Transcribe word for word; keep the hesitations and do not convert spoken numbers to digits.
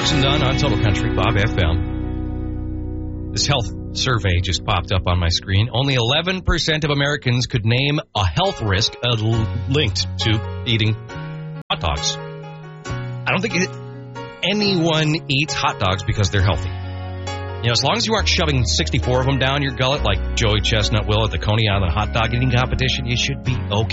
Jason Dunn on Total Country, Bob F M. This health survey just popped up on my screen. Only eleven percent of Americans could name a health risk uh, linked to eating hot dogs. I don't think it, anyone eats hot dogs because they're healthy. You know, as long as you aren't shoving sixty-four of them down your gullet like Joey Chestnut will at the Coney Island hot dog eating competition, you should be okay.